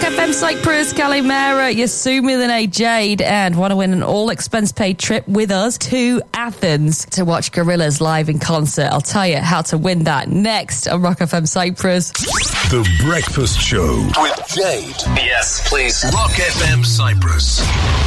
FM Cyprus, Kalimera, Yasumi Jade, and want to win an all-expense-paid trip with us to Athens to watch Gorillaz live in concert. I'll tell you how to win that next on Rock FM Cyprus. The Breakfast Show with Jade. Yes, please. Rock FM Cyprus.